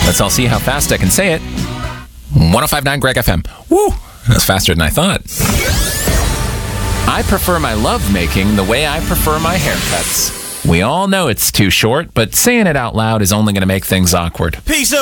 Let's all see how fast I can say it. 105.9 Greg FM. Woo! That's faster than I thought. I prefer my lovemaking the way I prefer my haircuts. We all know it's too short, but saying it out loud is only going to make things awkward. Peace